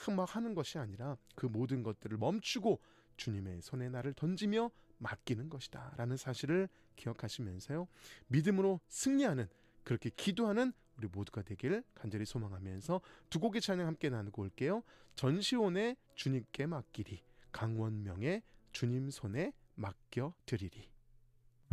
막 하는 것이 아니라 그 모든 것들을 멈추고 주님의 손에 나를 던지며 맡기는 것이다 라는 사실을 기억하시면서요, 믿음으로 승리하는, 그렇게 기도하는 우리 모두가 되길 간절히 소망하면서 두 곡의 찬양 함께 나누고 올게요. 전시온의 주님께 맡기리, 강원명의 주님 손에 맡겨드리리.